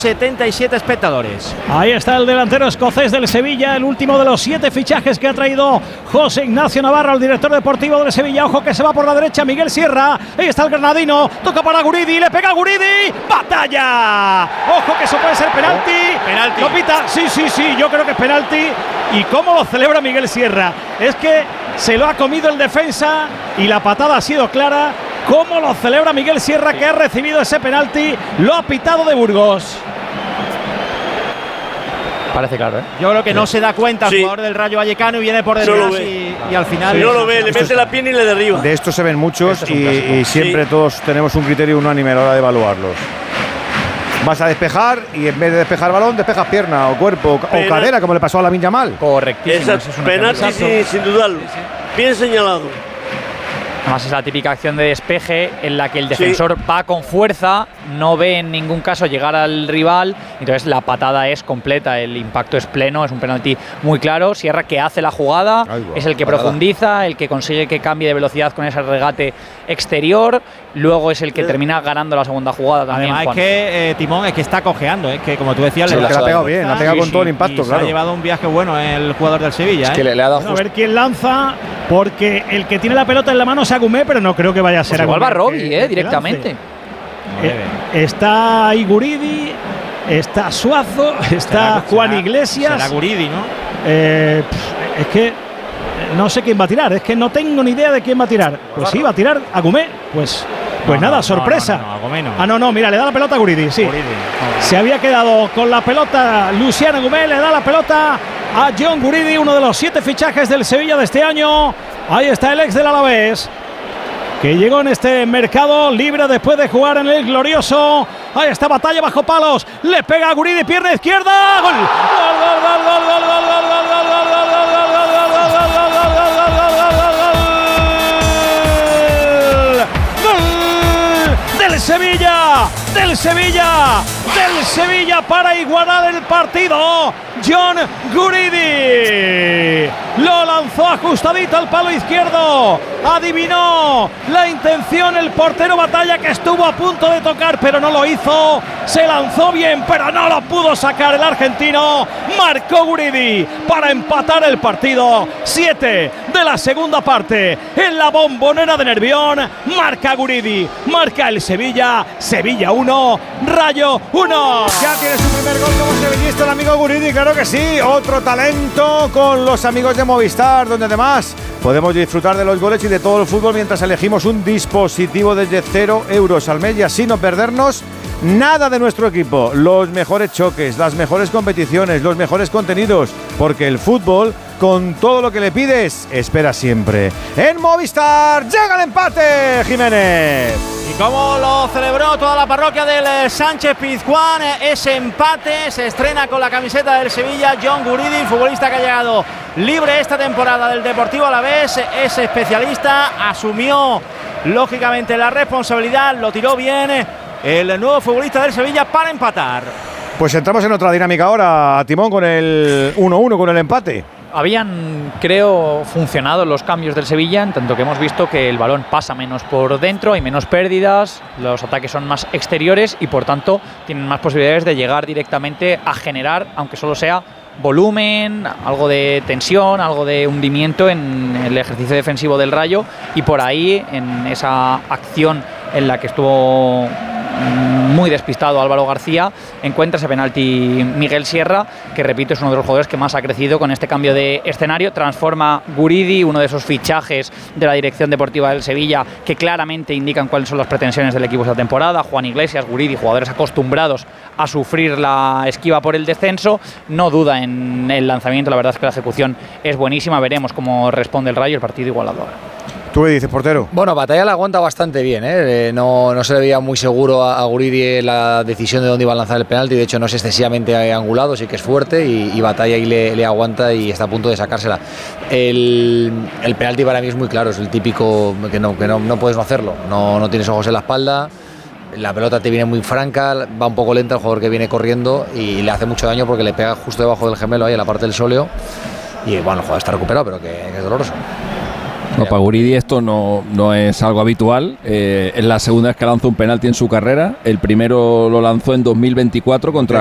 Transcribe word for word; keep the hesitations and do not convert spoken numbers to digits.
setenta y siete espectadores. Ahí está el delantero escocés del Sevilla, el último de los siete fichajes que ha traído José Ignacio Navarro, el director deportivo del Sevilla. Ojo que se va por la derecha Miguel Sierra. Ahí está el granadino, toca para Guridi, le pega a Guridi, batalla. Ojo que eso puede ser penalti. Oh, penalti. Lo pita, sí, sí, sí, yo creo que es penalti. Y cómo lo celebra Miguel Sierra. Es que se lo ha comido el defensa y la patada ha sido clara. Cómo lo celebra Miguel Sierra, que ha recibido ese penalti, lo ha pitado de Burgos. Parece claro, ¿eh? Yo creo que no se da cuenta el Sí. jugador del Rayo Vallecano y viene por detrás y, y al final… Si no lo ve, le mete la pierna y le derriba. De estos se ven muchos Este y, y siempre Sí. todos tenemos un criterio unánime a la hora de evaluarlos. Vas a despejar y en vez de despejar balón, despejas pierna o cuerpo Pena. o cadera, como le pasó a Lamine Yamal. Correctísimo. Esa ese es un ejemplo penalti exacto. sin, sin dudarlo. Bien señalado. Además es la típica acción de despeje en la que el defensor sí. va con fuerza, no ve en ningún caso llegar al rival, entonces la patada es completa, el impacto es pleno, es un penalti muy claro. Sierra, que hace la jugada, Ay, wow, es el que patada. profundiza, el que consigue que cambie de velocidad con ese regate exterior, luego es el que termina ganando la segunda jugada también. Además Juan. es que eh, Timón es que está cojeando, es que como tú decías, Sí, le la ha pegado bien, la ha pegado Sí, con sí, todo el impacto, y claro. se ha llevado un viaje bueno el jugador del Sevilla. Es ¿eh? que le, le ha dado Bueno, a justo. ver quién lanza, porque el que tiene la pelota en la mano es Agumé, pero no creo que vaya a ser Pues igual Agumé va Robbie, que- eh, que directamente. lance. Eh, está Iguridi, está Suazo, está Será- Juan será- Iglesias. Será Guridi, ¿no? Eh, pff, es que eh, no sé quién va a tirar, es que no tengo ni idea de quién va a tirar. Pues sí, va a tirar Agumé. Pues, pues No, nada, no, sorpresa. No, no, no, Agumé no. Ah, no, no, mira, le da la pelota a Guridi, sí. Guridi. Se había quedado con la pelota Luciano Agumé, le da la pelota a John Guridi, uno de los siete fichajes del Sevilla de este año. Ahí está el ex del Alavés, que llegó en este mercado libre después de jugar en el glorioso. Ahí está, batalla bajo palos, le pega a Guridi, pierna izquierda, gol. Gol, gol, gol, gol, gol, gol, gol, gol, gol, gol, gol, gol, gol, gol, gol, gol, gol, gol, gol, gol del Sevilla, del Sevilla, del Sevilla para igualar el partido. John Guridi lo lanzó ajustadito al palo izquierdo, adivinó la intención el portero Batalla, que estuvo a punto de tocar pero no lo hizo, se lanzó bien pero no lo pudo sacar el argentino. Marcó Guridi para empatar el partido. Siete de la segunda parte en la Bombonera de Nervión. Marca Guridi, marca el Sevilla. Sevilla uno, Rayo uno. Ya tiene su primer gol como sevillista el amigo Guridi, claro que sí. Otro talento con los amigos de Movistar, donde además podemos disfrutar de los goles y de todo el fútbol mientras elegimos un dispositivo desde cero euros al mes y así no perdernos nada de nuestro equipo. Los mejores choques, las mejores competiciones, los mejores contenidos, porque el fútbol, con todo lo que le pides, espera siempre. En Movistar llega el empate, Jiménez. Y cómo lo celebró toda la parroquia del eh, Sánchez Pizjuán, eh, ese empate. Se estrena con la camiseta del Sevilla John Guridi, futbolista que ha llegado libre esta temporada del Deportivo Alavés. Es especialista, asumió lógicamente la responsabilidad, lo tiró bien el nuevo futbolista del Sevilla para empatar. Pues entramos en otra dinámica ahora, Timón, con el uno uno, con el empate. Habían, creo, funcionado los cambios del Sevilla, en tanto que hemos visto que el balón pasa menos por dentro, hay menos pérdidas, los ataques son más exteriores y por tanto tienen más posibilidades de llegar directamente a generar, aunque solo sea volumen, algo de tensión, algo de hundimiento en el ejercicio defensivo del Rayo, y por ahí, en esa acción en la que estuvo muy despistado Álvaro García, encuentra ese penalti Miguel Sierra, que repito es uno de los jugadores que más ha crecido con este cambio de escenario. Transforma Guridi, uno de esos fichajes de la dirección deportiva del Sevilla que claramente indican cuáles son las pretensiones del equipo esta temporada. Juan Iglesias, Guridi, jugadores acostumbrados a sufrir la esquiva por el descenso. No duda en el lanzamiento, la verdad es que la ejecución es buenísima. Veremos cómo responde el Rayo, el partido igualado ahora. ¿Tú qué dices, portero? Bueno, Batalla la aguanta bastante bien, ¿eh? Eh, no, no se le veía muy seguro a, a Guridi la decisión de dónde iba a lanzar el penalti. De hecho, no es excesivamente angulado, sí que es fuerte y, y Batalla ahí le, le aguanta y está a punto de sacársela. El, el penalti para mí es muy claro, es el típico que no, que no, no puedes no hacerlo. No, no tienes ojos en la espalda, la pelota te viene muy franca, va un poco lenta el jugador que viene corriendo y le hace mucho daño porque le pega justo debajo del gemelo, ahí en la parte del sóleo. Y bueno, el jugador está recuperado, pero que, que es doloroso. No, para Guridi esto no, no es algo habitual. Eh, es la segunda vez que lanza un penalti en su carrera. El primero lo lanzó en dos mil veinticuatro contra